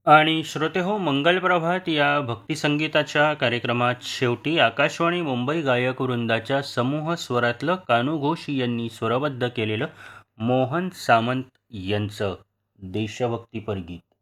आणि श्रोतेहो, मंगलप्रभात या भक्तिसंगीताच्या कार्यक्रमात शेवटी आकाशवाणी मुंबई गायक वृंदाच्या समूह स्वरातलं कानू घोष यांनी स्वरबद्ध केलेलं मोहन सामंत यांचं देशभक्तीपर गीत.